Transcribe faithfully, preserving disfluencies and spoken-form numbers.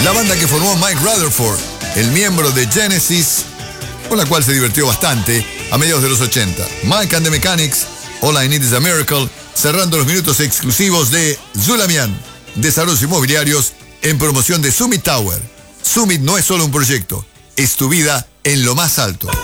La banda que formó Mike Rutherford, el miembro de Genesis, con la cual se divirtió bastante a mediados de los ochenta. Mike and the Mechanics, All I Need Is a Miracle, cerrando los minutos exclusivos de Zulamian, Desarrollos Inmobiliarios, en promoción de Summit Tower. Summit no es solo un proyecto, es tu vida en lo más alto.